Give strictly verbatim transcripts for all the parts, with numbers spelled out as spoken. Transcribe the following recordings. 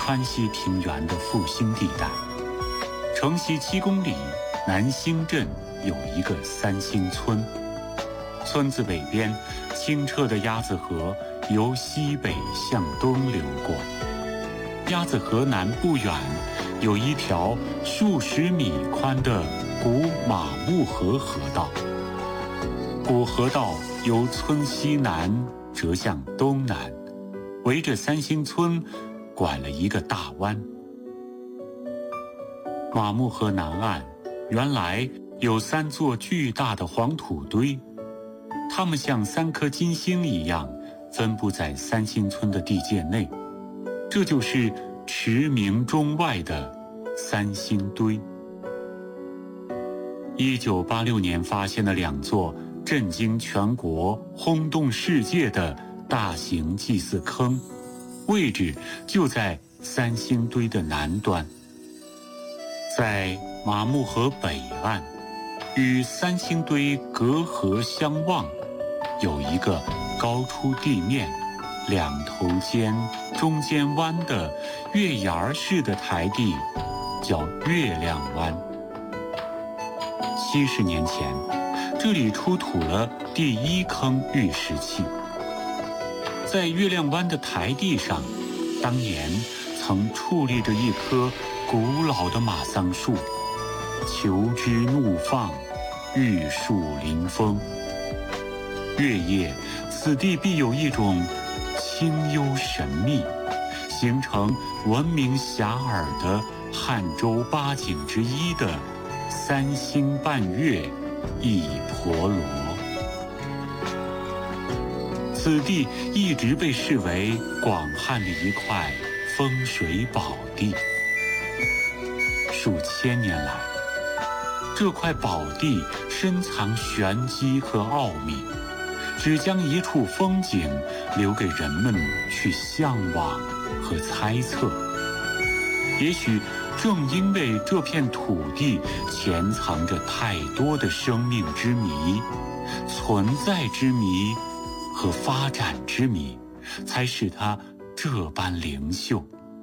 川西平原的复兴地带。城西七公里南兴镇有一个三星村，村子北边清澈的鸭子河由西北向东流过。鸭子河南不远有一条数十米宽的古马木河河道，古河道由村西南折向东南，围着三星村拐了一个大弯。马木河南岸原来有三座巨大的黄土堆，它们像三颗金星一样分布在三星村的地界内，这就是驰名中外的三星堆。一九八六年发现了两座震惊全国、轰动世界的大型祭祀坑，位置就在三星堆的南端。在马木河北岸，与三星堆隔河相望，有一个高出地面、两头尖、中间弯的月牙式的台地，叫月亮湾。七十年前，这里出土了第一坑玉石器。在月亮湾的台地上，当年曾矗立着一棵古老的马桑树，求枝怒放，玉树临风。月夜，此地必有一种清幽神秘，形成闻名遐迩的汉州八景之一的三星半月一婆罗。此地一直被视为广汉的一块风水宝地。数千年来，这块宝地深藏玄机和奥秘，只将一处风景留给人们去向往和猜测。也许正因为这片土地潜藏着太多的生命之谜、存在之谜和发展之谜，才使它这般灵秀。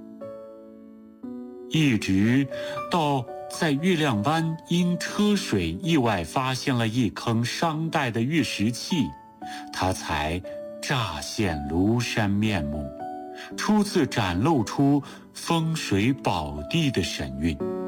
一直到在月亮湾因车水意外发现了一坑商代的玉石器，它才乍现庐山面目，初次展露出风水宝地的神韵。